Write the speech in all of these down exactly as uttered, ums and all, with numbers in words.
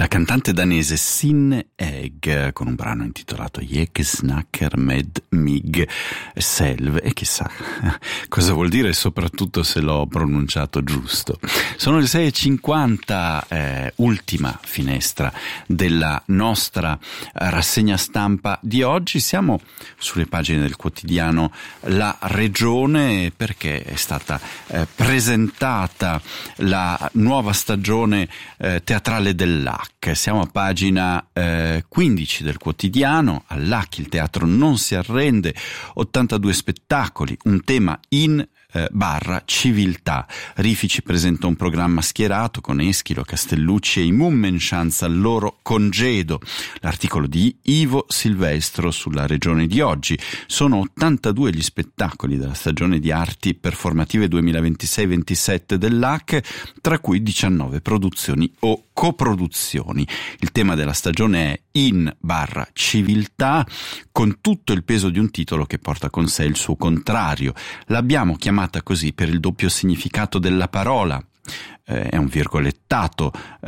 La cantante danese Sin Egg con un brano intitolato Jeg snakker med mig selv, e chissà cosa vuol dire, soprattutto se l'ho pronunciato giusto. Sono le sei e cinquanta, eh, ultima finestra della nostra rassegna stampa di oggi. Siamo sulle pagine del quotidiano La Regione perché è stata eh, presentata la nuova stagione eh, teatrale dell'A C. Siamo a pagina eh, quindici del quotidiano. All'A C il teatro non si arrende, ottantadue spettacoli, un tema in Eh, barra civiltà. Rifici presenta un programma schierato con Eschilo, Castellucci e i Mummenschanz al loro congedo. L'articolo di Ivo Silvestro sulla Regione di oggi. Sono ottantadue gli spettacoli della stagione di arti performative duemilaventisei ventisette dell'A C, tra cui diciannove produzioni o coproduzioni. Il tema della stagione è in barra civiltà, con tutto il peso di un titolo che porta con sé il suo contrario. L'abbiamo chiamata così per il doppio significato della parola. Eh, è un virgolettato.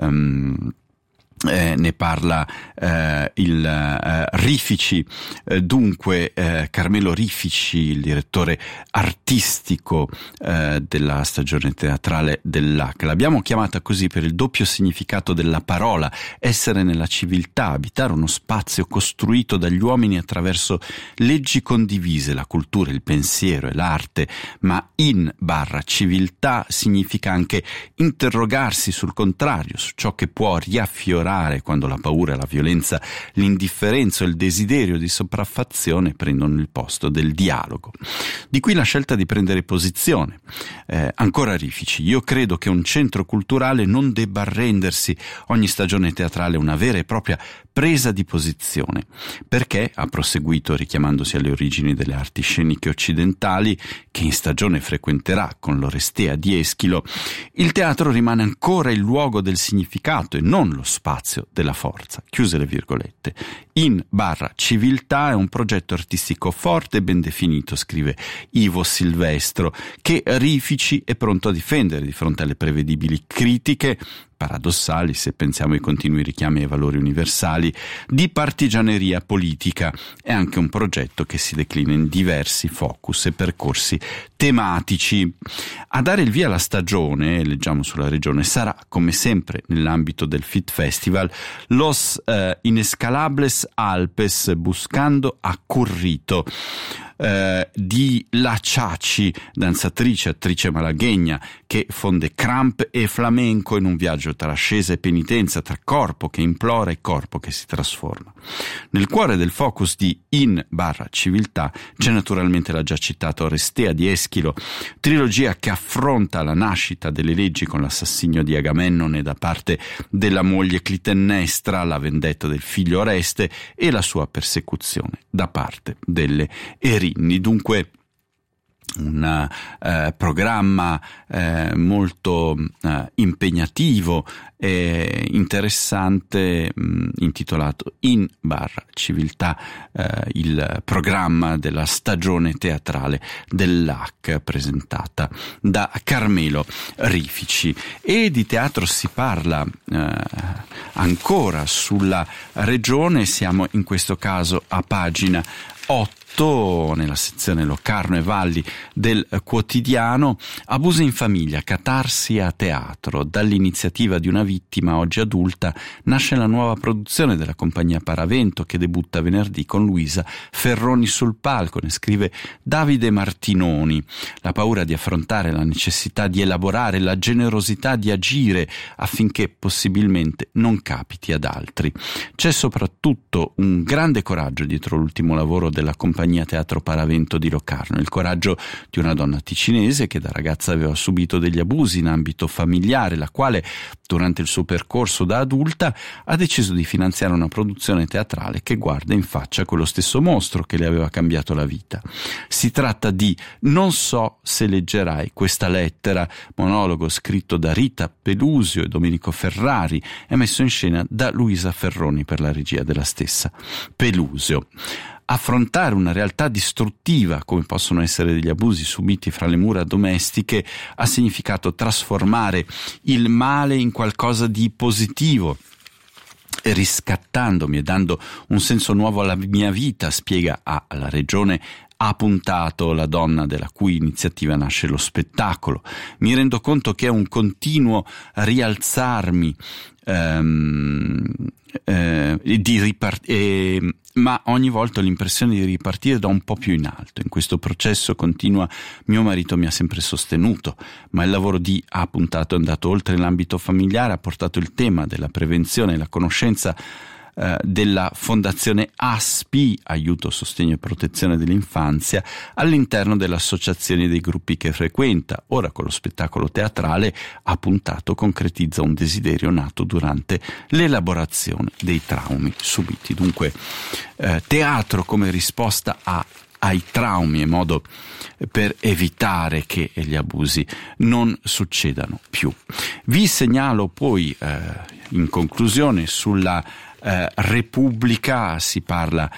Um, Eh, ne parla eh, il eh, Rifici, eh, dunque eh, Carmelo Rifici, il direttore artistico eh, della stagione teatrale dell'A C. L'abbiamo chiamata così per il doppio significato della parola: essere nella civiltà, abitare uno spazio costruito dagli uomini attraverso leggi condivise, la cultura, il pensiero e l'arte. Ma in barra civiltà significa anche interrogarsi sul contrario, su ciò che può riaffiorare quando la paura, la violenza, l'indifferenza o il desiderio di sopraffazione prendono il posto del dialogo. Di qui la scelta di prendere posizione. Eh, ancora Rifici: io credo che un centro culturale non debba arrendersi. Ogni stagione teatrale è una vera e propria presa di posizione. Perché, ha proseguito richiamandosi alle origini delle arti sceniche occidentali, che in stagione frequenterà con l'Orestea di Eschilo, il teatro rimane ancora il luogo del significato e non lo spazio della forza. Chiuse le virgolette. In barra civiltà è un progetto artistico forte e ben definito, scrive Ivo Silvestro, che Rifici è pronto a difendere di fronte alle prevedibili critiche, paradossali se pensiamo ai continui richiami ai valori universali, di partigianeria politica. È anche un progetto che si declina in diversi focus e percorsi tematici. A dare il via alla stagione, leggiamo sulla Regione, sarà, come sempre nell'ambito del Fit Festival, Los eh, Inescalables Alpes Buscando a Currito, Eh, di La Ciaci, danzatrice, attrice malaguegna che fonde Cramp e flamenco in un viaggio tra ascesa e penitenza, tra corpo che implora e corpo che si trasforma. Nel cuore del focus di In barra civiltà c'è naturalmente la già citata Orestea di Eschilo, trilogia che affronta la nascita delle leggi con l'assassinio di Agamennone da parte della moglie Clitennestra, la vendetta del figlio Oreste e la sua persecuzione da parte delle Erinni. Dunque un eh, programma eh, molto eh, impegnativo e interessante, mh, intitolato In barra civiltà, eh, il programma della stagione teatrale dell'A C presentata da Carmelo Rifici. E di teatro si parla eh, ancora sulla Regione. Siamo in questo caso a pagina otto nella sezione Locarno e Valli del quotidiano. Abusi in famiglia, catarsi a teatro. Dall'iniziativa di una vittima oggi adulta nasce la nuova produzione della compagnia Paravento, che debutta venerdì con Luisa Ferroni sul palco. Ne scrive Davide Martinoni. La paura di affrontare, la necessità di elaborare, la generosità di agire affinché possibilmente non capiti ad altri. C'è soprattutto un grande coraggio dietro l'ultimo lavoro della compagnia Teatro Paravento di Locarno, il coraggio di una donna ticinese che da ragazza aveva subito degli abusi in ambito familiare, la quale durante il suo percorso da adulta ha deciso di finanziare una produzione teatrale che guarda in faccia quello stesso mostro che le aveva cambiato la vita. Si tratta di Non so se leggerai questa lettera, monologo scritto da Rita Pelusio e Domenico Ferrari e messo in scena da Luisa Ferroni per la regia della stessa Pelusio. Affrontare una realtà distruttiva come possono essere degli abusi subiti fra le mura domestiche ha significato trasformare il male in qualcosa di positivo, riscattandomi e dando un senso nuovo alla mia vita, spiega alla Regione, ha puntato la donna della cui iniziativa nasce lo spettacolo. Mi rendo conto che è un continuo rialzarmi ehm, eh, di ripart- eh, ma ogni volta ho l'impressione di ripartire da un po' più in alto. In questo processo, continua, mio marito mi ha sempre sostenuto, ma il lavoro di ha puntato è andato oltre l'ambito familiare, ha portato il tema della prevenzione e la conoscenza della Fondazione ASPI, Aiuto, Sostegno e Protezione dell'Infanzia, all'interno delle associazioni e dei gruppi che frequenta. Ora con lo spettacolo teatrale ha puntato, concretizza un desiderio nato durante l'elaborazione dei traumi subiti. Dunque eh, teatro come risposta a ai traumi e modo per evitare che gli abusi non succedano più. Vi segnalo poi eh, in conclusione sulla eh, Repubblica, si parla